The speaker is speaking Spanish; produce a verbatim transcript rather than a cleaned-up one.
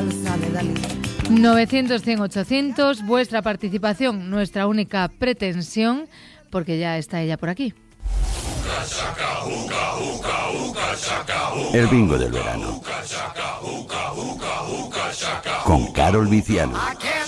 salsa de Dalí. novecientos, cien, ochocientos, vuestra participación, nuestra única pretensión, porque ya está ella por aquí. El bingo del verano. Con Carol Viciano.